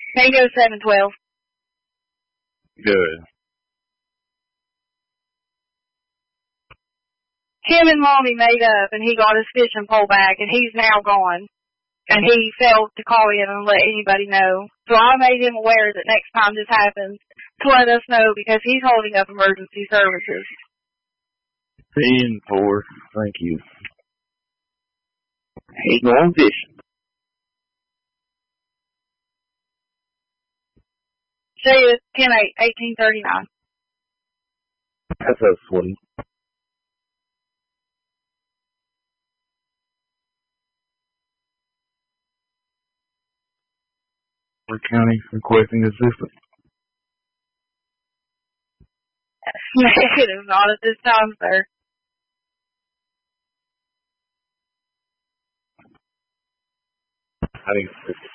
Tango 712. Good. Him and Mommy made up, and he got his fishing pole back, and he's now gone. And he failed to call in and let anybody know. So I made him aware that next time this happens, to let us know, because he's holding up emergency services. 10-4. Thank you. Ain't going fishing. Say it's 10-8, 1839. That's so sweet. County requesting assistance. Negative, not at this time, sir. I think